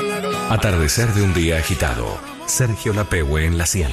Atardecer de un día agitado. Sergio Lapehue en la 100.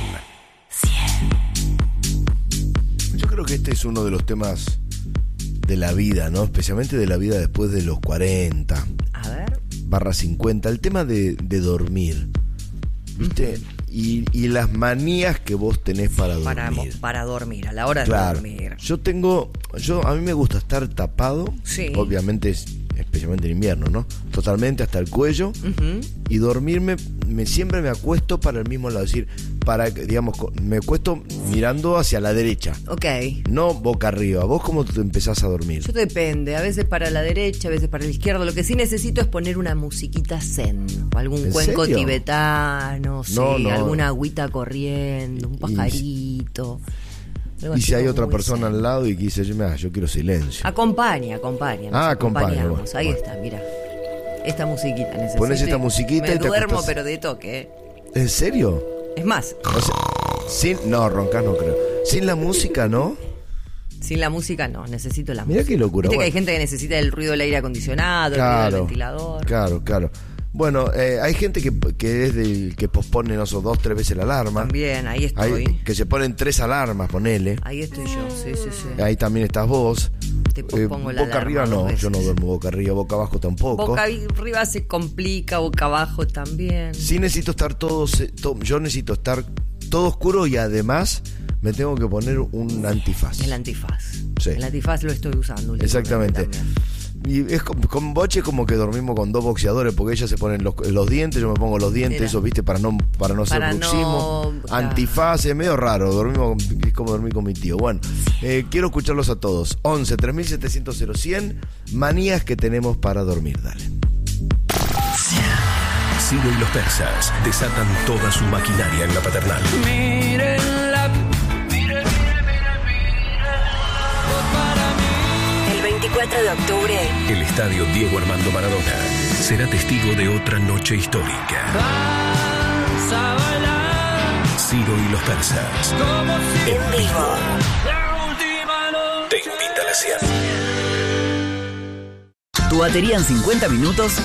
Yo creo que este es uno de los temas de la vida, ¿no? Especialmente de la vida después de los 40. A ver. /50. El tema de dormir. ¿Viste? Y las manías que vos tenés para dormir. Para dormir, a la hora de dormir. A mí me gusta estar tapado. Sí. Obviamente, especialmente en invierno, ¿no? Totalmente hasta el cuello. Y dormirme, siempre me acuesto para el mismo lado. Es decir, me acuesto mirando hacia la derecha. Ok. No boca arriba. ¿Vos cómo te empezás a dormir? Yo depende, a veces para la derecha, a veces para la izquierda. Lo que sí necesito es poner una musiquita zen, o algún cuenco serio? tibetano, alguna agüita corriendo, un pajarito. Y si hay otra persona al lado y que dice, yo quiero silencio. Acompaña. Acompaña. Bueno. Ahí está, mira. Esta musiquita necesito. Pones esta musiquita y te duermo, acostás. pero de toque. ¿En serio? Es más. O sea, roncás no creo. Sin la música, ¿no? Sin la música no, necesito la música. Mira qué locura. Viste que hay gente que necesita el ruido del aire acondicionado, el ruido del ventilador. Claro. Bueno, hay gente que es del que pospone, 2-3 veces la alarma. También, ahí estoy. Que se ponen 3 alarmas, ponele. Ahí estoy yo, sí. Ahí también estás vos. Te pospongo la boca alarma arriba no, veces. Yo no duermo boca arriba, boca abajo tampoco. Boca arriba se complica, boca abajo también. Sí, necesito estar yo necesito estar todo oscuro y además me tengo que poner un antifaz. El antifaz. Sí. El antifaz lo estoy usando. Exactamente. También. Y es con Boche como que dormimos con 2 boxeadores, porque ella se ponen los dientes, yo me pongo los dientes, eso, viste, para no hacer bruxismo. Antifaz, es medio raro, es como dormir con mi tío. Bueno, quiero escucharlos a todos. 11 3700 0100, manías que tenemos para dormir, dale. Ciro y los persas desatan toda su maquinaria en la paternal. El 24 de octubre, El estadio Diego Armando Maradona será testigo de otra noche histórica. Ciro y los persas. en vivo. Te invita a la 100. Tu batería en 50 minutos